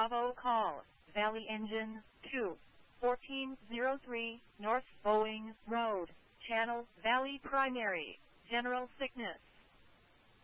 Bravo call, Valley Engine 2, 1403 North Boeing Road, Channel Valley Primary, General Sickness.